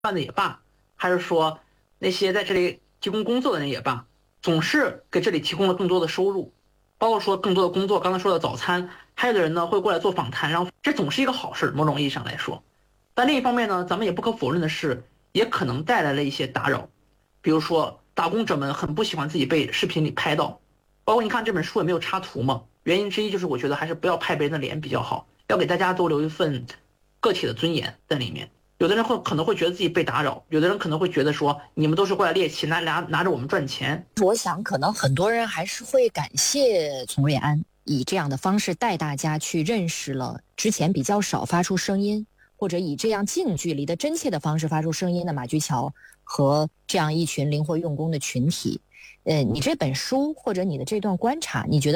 办的也罢，还是说那些在这里提供工作的人也罢，总是给这里提供了更多的收入，包括说更多的工作，刚才说的早餐，还有的人呢会过来做访谈，然后这总是一个好事，某种意义上来说。但另一方面呢，咱们也不可否认的是，也可能带来了一些打扰，比如说打工者们很不喜欢自己被视频里拍到，包括你看这本书也没有插图嘛，原因之一就是我觉得还是不要拍别人的脸比较好，要给大家都留一份个体的尊严在里面。有的人可能会觉得自己被打扰，有的人可能会觉得说你们都是过来猎奇，拿着我们赚钱。 我想可能很多人还是会感谢丛瑞安以这样的方式带大家去认识了之前比较少发出声音，或者以这样近距离的真切的方式发出声音的马驹桥和这样一群灵活用功的群体。你这本书或者你的这段观察，你觉得